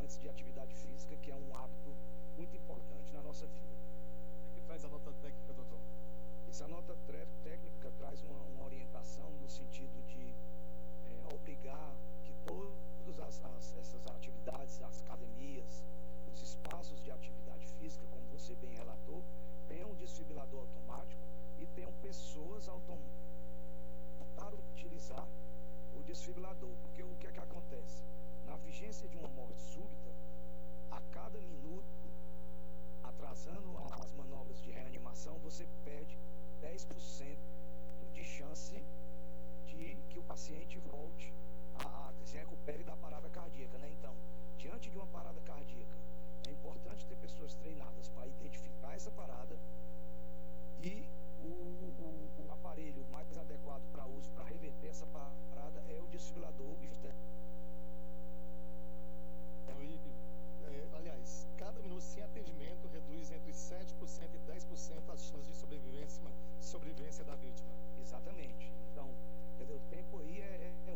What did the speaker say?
instantes de atividade física, que é um hábito muito importante na nossa vida. O que traz a nota técnica, doutor? Essa nota técnica traz uma orientação no sentido de obrigar que todas essas atividades, as academias, os espaços de atividade física, como você bem relatou, tenham um desfibrilador automático e tenham pessoas para utilizar o desfibrilador. Porque o que é que acontece? Na vigência de uma morte súbita, a cada minuto, atrasando as manobras de reanimação, você perde 10% de chance de que o paciente volte se recupere da parada cardíaca, né? Então, diante de uma parada cardíaca, é importante ter pessoas treinadas para identificar essa parada e o aparelho mais adequado para uso para reverter essa parada é o desfibrilador. Aliás, cada minuto sem atendimento reduz entre 7% e 10% as chances de sobrevivência da vítima. Exatamente. Então, o tempo aí é